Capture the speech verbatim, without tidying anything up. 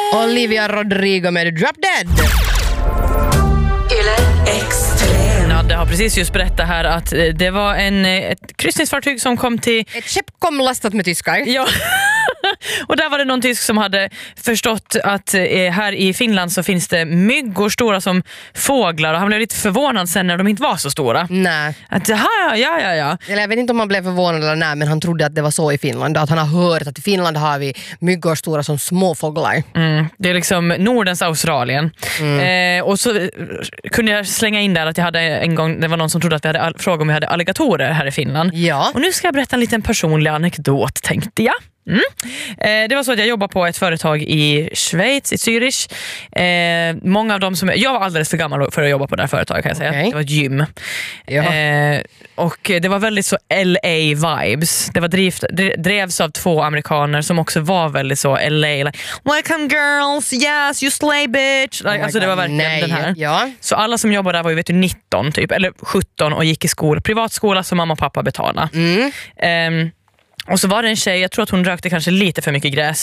Olivia Rodrigo med Drop Dead. Nadde har precis just berättat här att det var en, ett kryssningsfartyg som kom till... Ett skepp kom lastat med tyskar. Ja. Och där var det någon tysk som hade förstått att eh, här i Finland så finns det myggor stora som fåglar, och han blev lite förvånad sen när de inte var så stora. Nej. Att ja, ja, ja, ja. Eller jag vet inte om han blev förvånad eller nej, men han trodde att det var så i Finland. Att han har hört att i Finland har vi myggor stora som små fåglar. Mm, det är liksom Nordens Australien. Mm. Eh, och så eh, kunde jag slänga in där att jag hade en gång, det var någon som trodde att vi hade all- frågat om vi hade alligatorer här i Finland. Ja. Och nu ska jag berätta en liten personlig anekdot, tänkte jag. Mm. Eh, det var så att jag jobbade på ett företag i Schweiz, i Zürich. Eh, många av dem som jag var alldeles för gammal för att jobba på det här företaget, kan jag säga. Okay. Det var ett gym. Eh, och det var väldigt så L A-vibes. Det var driv, drevs av två amerikaner som också var väldigt så L A. Like, welcome girls, yes, you slay bitch. Like, Oh alltså det var verkligen nej. den här. Ja. Så alla som jobbade där var ju vet du, nitton typ, eller sjutton och gick i skola, privatskola som mamma och pappa betalade. Mm. Eh, Och så var det en tjej, jag tror att hon rökte kanske lite för mycket gräs.